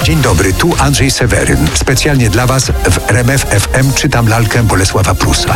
Dzień dobry, tu Andrzej Seweryn. Specjalnie dla Was w RMF FM czytam lalkę Bolesława Prusa.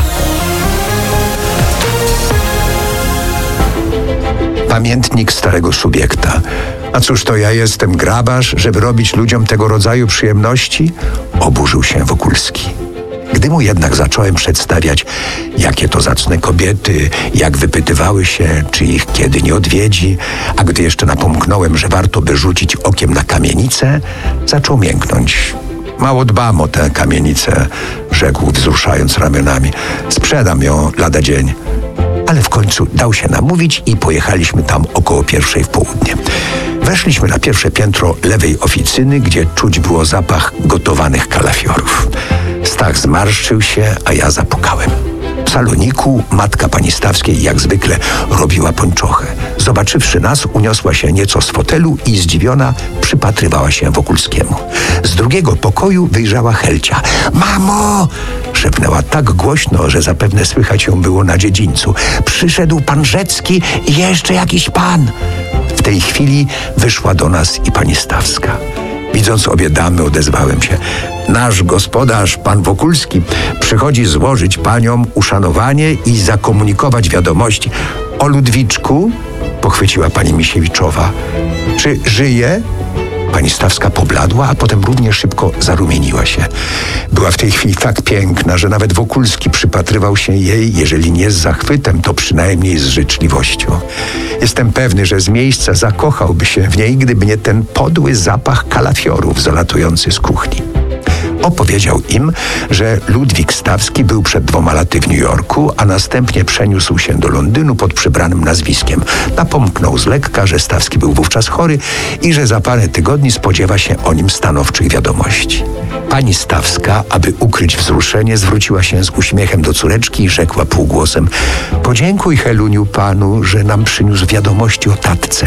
Pamiętnik starego subiekta. A cóż to ja jestem, grabarz, żeby robić ludziom tego rodzaju przyjemności? Oburzył się Wokulski. Gdy mu jednak zacząłem przedstawiać, jakie to zacne kobiety, jak wypytywały się, czy ich kiedy nie odwiedzi, a gdy jeszcze napomknąłem, że warto by rzucić okiem na kamienicę, zaczął mięknąć. Mało dbam o tę kamienicę, rzekł, wzruszając ramionami. Sprzedam ją lada dzień. Ale w końcu dał się namówić i pojechaliśmy tam około 1:00 w południe. Weszliśmy na pierwsze piętro lewej oficyny, gdzie czuć było zapach gotowanych kalafiorów. Stach zmarszczył się, a ja zapukałem. W saloniku matka pani Stawskiej jak zwykle robiła pończochę. Zobaczywszy nas, uniosła się nieco z fotelu i zdziwiona przypatrywała się Wokulskiemu. Z drugiego pokoju wyjrzała Helcia. Mamo! Szepnęła tak głośno, że zapewne słychać ją było na dziedzińcu. Przyszedł pan Rzecki i jeszcze jakiś pan. W tej chwili wyszła do nas i pani Stawska. Widząc obie damy, odezwałem się. Nasz gospodarz, pan Wokulski, przychodzi złożyć paniom uszanowanie i zakomunikować wiadomości. O Ludwiczku, pochwyciła pani Misiewiczowa. Czy żyje? Pani Stawska pobladła, a potem równie szybko zarumieniła się. Była w tej chwili tak piękna, że nawet Wokulski przypatrywał się jej, jeżeli nie z zachwytem, to przynajmniej z życzliwością. Jestem pewny, że z miejsca zakochałby się w niej, gdyby nie ten podły zapach kalafiorów zalatujący z kuchni. Opowiedział im, że Ludwik Stawski był przed 2 laty w New Yorku, a następnie przeniósł się do Londynu pod przybranym nazwiskiem. Napomknął z lekka, że Stawski był wówczas chory i że za parę tygodni spodziewa się o nim stanowczych wiadomości. Pani Stawska, aby ukryć wzruszenie, zwróciła się z uśmiechem do córeczki i rzekła półgłosem: podziękuj, Heluniu, panu, że nam przyniósł wiadomości o tatce.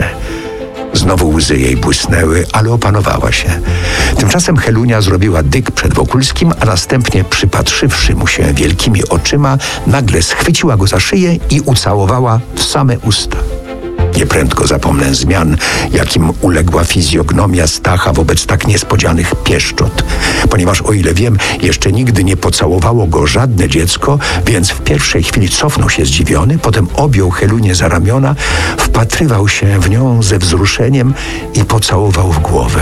Znowu łzy jej błysnęły, ale opanowała się. Tymczasem Helunia zrobiła dyg przed Wokulskim, a następnie, przypatrzywszy mu się wielkimi oczyma, nagle schwyciła go za szyję i ucałowała w same usta. Nieprędko zapomnę zmian, jakim uległa fizjognomia Stacha wobec tak niespodzianych pieszczot. Ponieważ, o ile wiem, jeszcze nigdy nie pocałowało go żadne dziecko, więc w pierwszej chwili cofnął się zdziwiony, potem objął Helunię za ramiona, wpatrywał się w nią ze wzruszeniem i pocałował w głowę.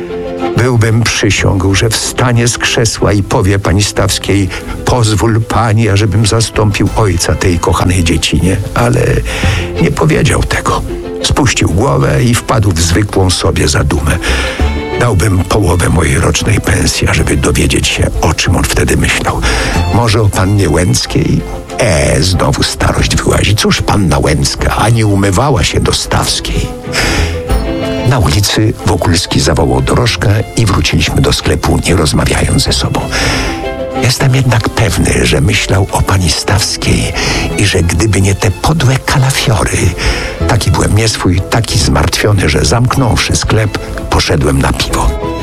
Byłbym przysiągł, że wstanie z krzesła i powie pani Stawskiej: pozwól pani, ażebym zastąpił ojca tej kochanej dziecinie, ale nie powiedział tego. Spuścił głowę i wpadł w zwykłą sobie zadumę. Dałbym połowę mojej rocznej pensji, ażeby dowiedzieć się, o czym on wtedy myślał. Może o pannie Łęckiej? Znowu starość wyłazi. Cóż panna Łęcka, ani umywała się do Stawskiej. Na ulicy Wokulski zawołał dorożkę i wróciliśmy do sklepu, nie rozmawiając ze sobą. Jestem jednak pewny, że myślał o pani Stawskiej i że gdyby nie te podłe kalafiory, taki byłem nieswój, taki zmartwiony, że zamknąwszy sklep, poszedłem na piwo.